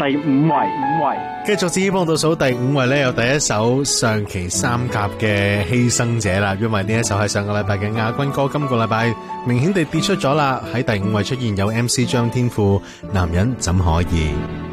第五位。 繼續至於幫到數第五位呢，有第一首上期三甲嘅犧牲者啦，因為呢一首係上個禮拜嘅亞軍歌，今個禮拜明顯地跌出咗啦，喺第五位出現有 MC 張天賦，男人怎可以。